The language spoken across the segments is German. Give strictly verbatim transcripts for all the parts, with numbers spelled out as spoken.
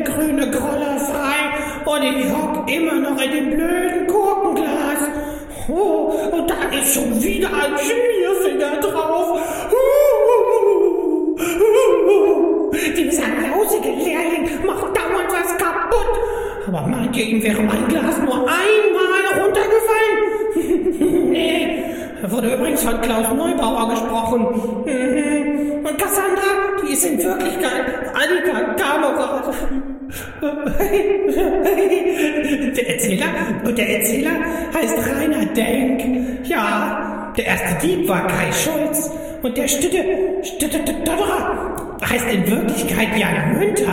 grüne Grolle frei und ich hock immer noch in dem blöden Gurkenglas. Oh, und da ist schon wieder ein Schmierfinger drauf. Dieser lausige Lehrling macht dauernd was kaputt. Aber meint ihr, ihm wäre mein Glas nur einmal runtergefallen? Nee, da wurde übrigens von Klaus Neubauer gesprochen. Und Cassandra, die ist in Wirklichkeit Annika Kamerad. Der Erzähler, und der Erzähler heißt Rainer Denk. Ja, der erste Dieb war Kai Schulz. Und der Stütte, Stütte, Stotterer heißt in Wirklichkeit Jan Münter.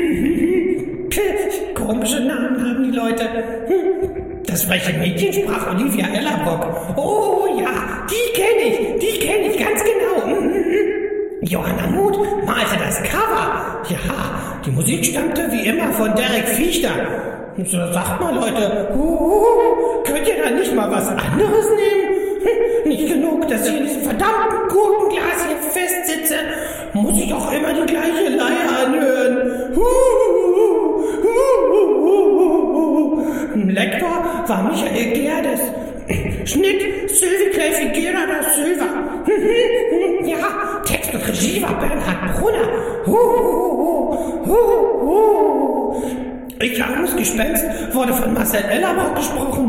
Komische Namen haben die Leute. Das freche Mädchen sprach Olivia Ellerbock. Oh ja, die kenne ich, die kenne ich ganz genau. Johanna Muth malte das Cover. Ja, die Musik stammte wie immer von Derek Fichter. So, sagt mal Leute, uh, könnt ihr da nicht mal was anderes nehmen? Nicht genug, dass ich in diesem verdammten Gurkenglas hier festsitze, muss ich auch immer die gleiche Leier anhören. Uh, uh, uh, uh, uh. Lektor war Michael Gerdes. Schnitt Sylvie Clay Figuera da Silva. Ja, Text und Regie war Bernhard Brunner. Uh, uh, uh, uh. Ich armes Gespenst wurde von Marcel Ellerbach gesprochen.